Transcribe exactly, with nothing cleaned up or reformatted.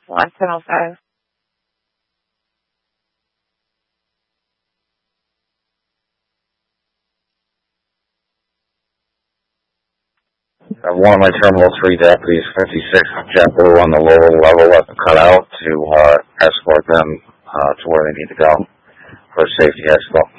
one ten oh five. Uh, one of my Terminal three deputies, fifty-six JetBlue on the lower level at the cutout to uh, escort them uh, to where they need to go for a safety expo.